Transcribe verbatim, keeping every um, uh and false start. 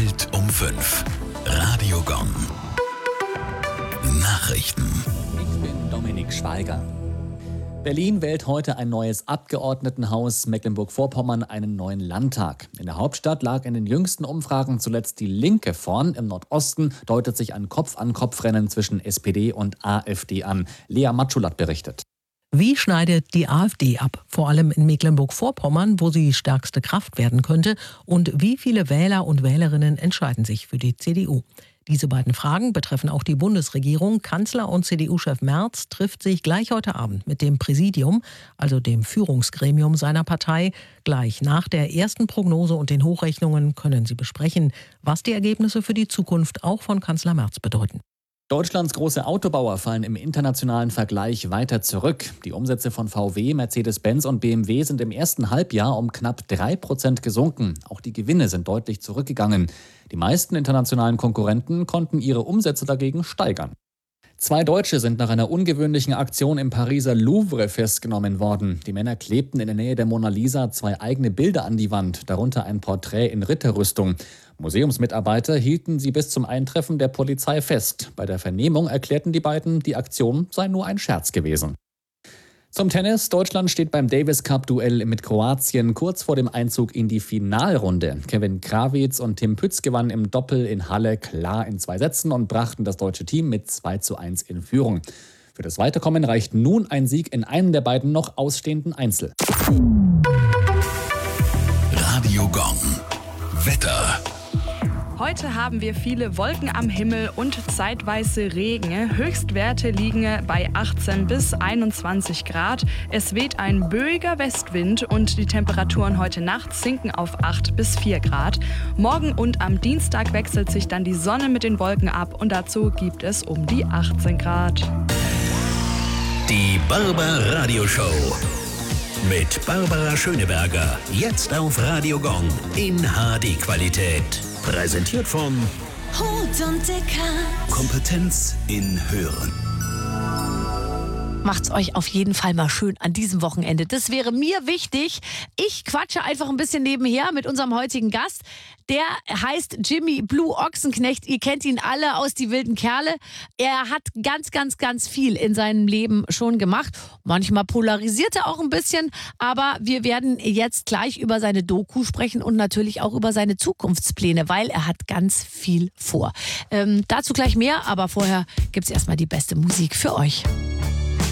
Welt um fünf. Radio Gong. Nachrichten. Ich bin Dominik Schweiger. Berlin wählt heute ein neues Abgeordnetenhaus, Mecklenburg-Vorpommern einen neuen Landtag. In der Hauptstadt lag in den jüngsten Umfragen zuletzt die Linke vorn. Im Nordosten deutet sich ein Kopf-an-Kopf-Rennen zwischen S P D und AfD an. Lea Matschulat berichtet. Wie schneidet die AfD ab? Vor allem in Mecklenburg-Vorpommern, wo sie stärkste Kraft werden könnte. Und wie viele Wähler und Wählerinnen entscheiden sich für die C D U? Diese beiden Fragen betreffen auch die Bundesregierung. Kanzler und C D U-Chef Merz trifft sich gleich heute Abend mit dem Präsidium, also dem Führungsgremium seiner Partei. Gleich nach der ersten Prognose und den Hochrechnungen können sie besprechen, was die Ergebnisse für die Zukunft auch von Kanzler Merz bedeuten. Deutschlands große Autobauer fallen im internationalen Vergleich weiter zurück. Die Umsätze von V W, Mercedes-Benz und B M W sind im ersten Halbjahr um knapp drei Prozent gesunken. Auch die Gewinne sind deutlich zurückgegangen. Die meisten internationalen Konkurrenten konnten ihre Umsätze dagegen steigern. Zwei Deutsche sind nach einer ungewöhnlichen Aktion im Pariser Louvre festgenommen worden. Die Männer klebten in der Nähe der Mona Lisa zwei eigene Bilder an die Wand, darunter ein Porträt in Ritterrüstung. Museumsmitarbeiter hielten sie bis zum Eintreffen der Polizei fest. Bei der Vernehmung erklärten die beiden, die Aktion sei nur ein Scherz gewesen. Zum Tennis. Deutschland steht beim Davis-Cup-Duell mit Kroatien kurz vor dem Einzug in die Finalrunde. Kevin Krawitz und Tim Pütz gewannen im Doppel in Halle klar in zwei Sätzen und brachten das deutsche Team mit zwei zu eins in Führung. Für das Weiterkommen reicht nun ein Sieg in einem der beiden noch ausstehenden Einzel. Radio Gong. Wetter. Heute haben wir viele Wolken am Himmel und zeitweise Regen. Höchstwerte liegen bei achtzehn bis einundzwanzig Grad. Es weht ein böiger Westwind und die Temperaturen heute Nacht sinken auf acht bis vier Grad. Morgen und am Dienstag wechselt sich dann die Sonne mit den Wolken ab und dazu gibt es um die achtzehn Grad. Die Barbar Radio Show. Mit Barbara Schöneberger. Jetzt auf Radio Gong in H D-Qualität. Präsentiert von Hut und Deckard. Kompetenz in Hören. Macht's euch auf jeden Fall mal schön an diesem Wochenende. Das wäre mir wichtig. Ich quatsche einfach ein bisschen nebenher mit unserem heutigen Gast. Der heißt Jimmy Blue Ochsenknecht. Ihr kennt ihn alle aus Die wilden Kerle. Er hat ganz, ganz, ganz viel in seinem Leben schon gemacht. Manchmal polarisiert er auch ein bisschen. Aber wir werden jetzt gleich über seine Doku sprechen und natürlich auch über seine Zukunftspläne, weil er hat ganz viel vor. Ähm, dazu gleich mehr, aber vorher gibt's erstmal die beste Musik für euch.